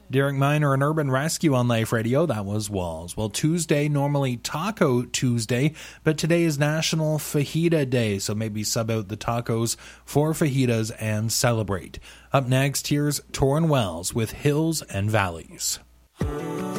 Derek Miner and Urban Rescue on Life Radio. That was Walls. Well, Tuesday, normally Taco Tuesday, but today is National Fajita Day, so maybe sub out the tacos for fajitas and celebrate. Up next, here's Torrin Wells with Hills and Valleys.